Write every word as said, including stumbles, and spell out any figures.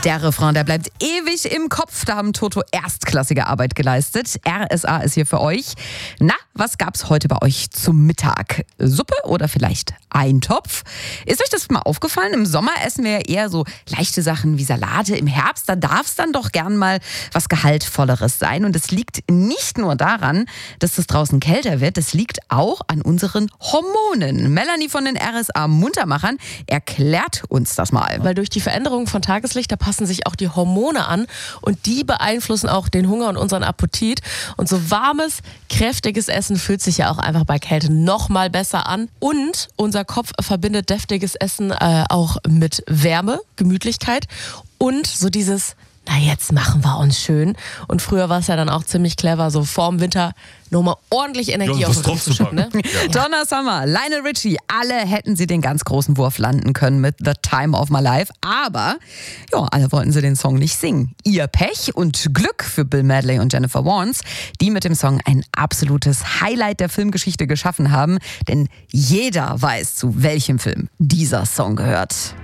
Der Refrain, der bleibt ewig im Kopf. Da haben Toto erstklassige Arbeit geleistet. R S A ist hier für euch. Na, was gab's heute bei euch zum Mittag? Suppe oder vielleicht Eintopf? Ist euch das mal aufgefallen? Im Sommer essen wir ja eher so leichte Sachen wie Salate. Im Herbst, da darf es dann doch gern mal was Gehaltvolleres sein. Und es liegt nicht nur daran, dass es draußen kälter wird. Es liegt auch an unseren Hormonen. Melanie von den R S A Muntermachern erklärt uns das mal. Weil durch die Veränderung von Tageslicht, da passen sich auch die Hormone an und die beeinflussen auch den Hunger und unseren Appetit. Und so warmes, kräftiges Essen fühlt sich ja auch einfach bei Kälte noch mal besser an. Und unser Kopf verbindet deftiges Essen äh, auch mit Wärme, Gemütlichkeit und so dieses, na jetzt machen wir uns schön. Und früher war es ja dann auch ziemlich clever, so vorm Winter nochmal ordentlich Energie ja, auf den Kopf zu schütten. Ne? Ja. Donna Summer, Lionel Richie, alle hätten sie den ganz großen Wurf landen können mit The Time of My Life. Aber ja, alle wollten sie den Song nicht singen. Ihr Pech und Glück für Bill Medley und Jennifer Warnes, die mit dem Song ein absolutes Highlight der Filmgeschichte geschaffen haben. Denn jeder weiß, zu welchem Film dieser Song gehört.